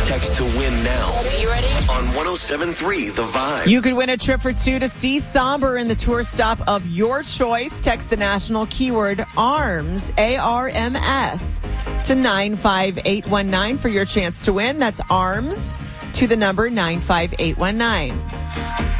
Text to win now. You ready? On 107.3 The Vibe. You could win a trip for two to see Somber in the tour stop of your choice. Text the national keyword ARMS, ARMS, to 95819 for your chance to win. That's ARMS to the number 95819.